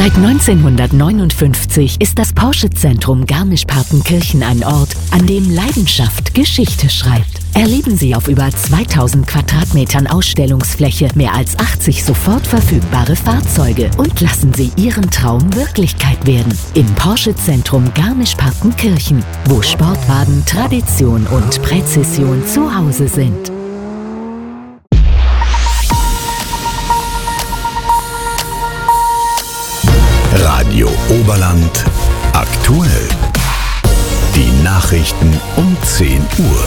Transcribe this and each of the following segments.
Seit 1959 ist das Porsche-Zentrum Garmisch-Partenkirchen ein Ort, an dem Leidenschaft Geschichte schreibt. Erleben Sie auf über 2000 Quadratmetern Ausstellungsfläche mehr als 80 sofort verfügbare Fahrzeuge und lassen Sie Ihren Traum Wirklichkeit werden. Im Porsche-Zentrum Garmisch-Partenkirchen, wo Sportwagen, Tradition und Präzision zu Hause sind. Radio Oberland aktuell. Die Nachrichten um 10 Uhr.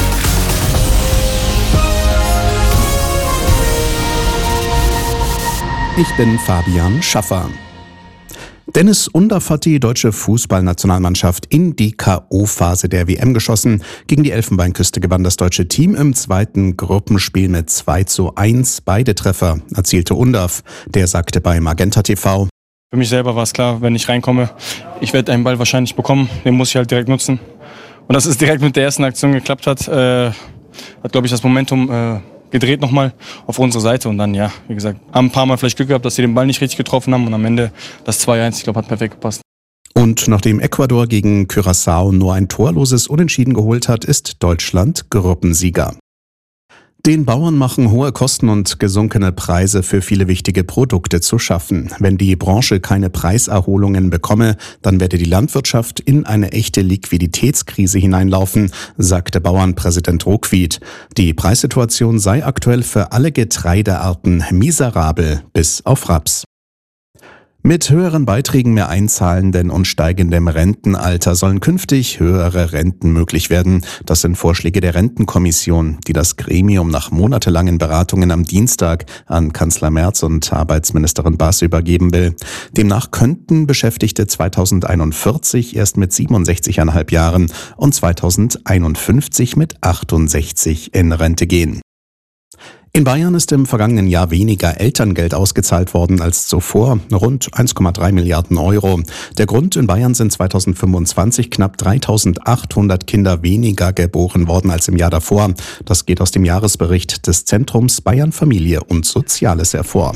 Ich bin Fabian Schaffer. Dennis Undaff hat die deutsche Fußballnationalmannschaft in die K.O.-Phase der WM geschossen. Gegen die Elfenbeinküste gewann das deutsche Team im zweiten Gruppenspiel mit 2:1. Beide Treffer erzielte Undaff. Der sagte bei Magenta TV: Für mich selber war es klar, wenn ich reinkomme, ich werde einen Ball wahrscheinlich bekommen, den muss ich halt direkt nutzen. Und dass es direkt mit der ersten Aktion geklappt hat, hat, glaube ich, das Momentum gedreht nochmal auf unsere Seite. Und dann, ja, wie gesagt, haben ein paar Mal vielleicht Glück gehabt, dass sie den Ball nicht richtig getroffen haben. Und am Ende das 2:1, ich glaube, hat perfekt gepasst. Und nachdem Ecuador gegen Curaçao nur ein torloses Unentschieden geholt hat, ist Deutschland Gruppensieger. Den Bauern machen hohe Kosten und gesunkene Preise für viele wichtige Produkte zu schaffen. Wenn die Branche keine Preiserholungen bekomme, dann werde die Landwirtschaft in eine echte Liquiditätskrise hineinlaufen, sagte Bauernpräsident Ruckwied. Die Preissituation sei aktuell für alle Getreidearten miserabel, bis auf Raps. Mit höheren Beiträgen mehr einzahlenden und steigendem Rentenalter sollen künftig höhere Renten möglich werden. Das sind Vorschläge der Rentenkommission, die das Gremium nach monatelangen Beratungen am Dienstag an Kanzler Merz und Arbeitsministerin Bass übergeben will. Demnach könnten Beschäftigte 2041 erst mit 67,5 Jahren und 2051 mit 68 in Rente gehen. In Bayern ist im vergangenen Jahr weniger Elterngeld ausgezahlt worden als zuvor, rund 1,3 Milliarden Euro. Der Grund: in Bayern sind 2025 knapp 3.800 Kinder weniger geboren worden als im Jahr davor. Das geht aus dem Jahresbericht des Zentrums Bayern Familie und Soziales hervor.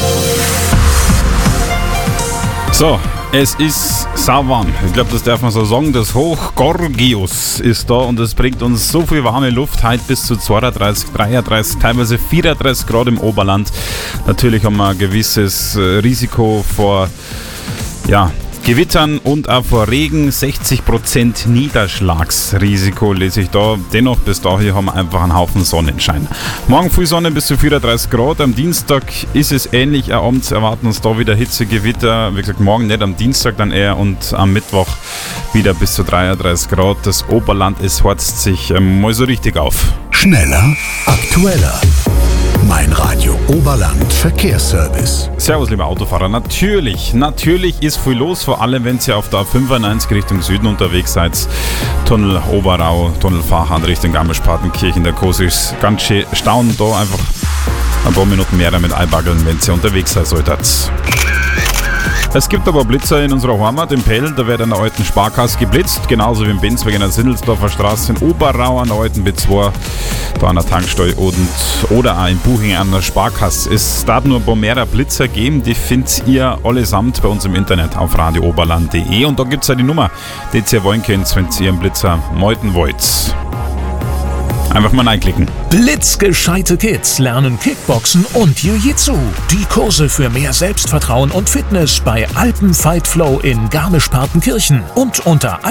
So, es ist sauwarm. Ich glaube, das darf man so sagen. Das Hoch Gorgios ist da und es bringt uns so viel warme Luft. Heute bis zu 32, 33, teilweise 34 Grad im Oberland. Natürlich haben wir ein gewisses Risiko vor Gewittern und auch vor Regen. 60% Niederschlagsrisiko lese ich da. Dennoch, bis dahin haben wir einfach einen Haufen Sonnenschein. Morgen früh Sonne bis zu 34 Grad. Am Dienstag ist es ähnlich. Abends erwarten uns da wieder Hitzegewitter. Wie gesagt, morgen nicht, am Dienstag dann eher und am Mittwoch wieder bis zu 33 Grad. Das Oberland, es horzt sich mal so richtig auf. Schneller, aktueller. Mein Radio Oberland Verkehrsservice. Servus, liebe Autofahrer. Natürlich ist viel los, vor allem wenn ihr auf der A95 Richtung Süden unterwegs seid. Tunnel Oberau, Tunnel Fahrhahn Richtung Garmisch-Partenkirchen. Der Kurs ist ganz schön staunend, da einfach ein paar Minuten mehr damit einbaggeln, wenn ihr unterwegs sein solltet. Es gibt aber Blitzer in unserer Heimat, im Pell, da wird an der alten Sparkasse geblitzt, genauso wie im Benzberg in der Sindelsdorfer Straße, in Oberau an der alten B2, da an der Tankstelle oder auch in Buching an der Sparkasse. Es darf nur ein paar mehr Blitzer geben, die findet ihr allesamt bei uns im Internet auf radiooberland.de und da gibt es ja die Nummer, die ihr wollen könnt, wenn ihr einen Blitzer melden wollt. Einfach mal reinklicken. Blitzgescheite Kids lernen Kickboxen und Jiu-Jitsu. Die Kurse für mehr Selbstvertrauen und Fitness bei Alpen Fight Flow in Garmisch-Partenkirchen und unter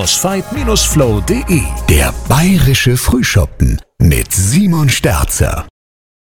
alpen-fight-flow.de. Der bayerische Frühschoppen mit Simon Sterzer.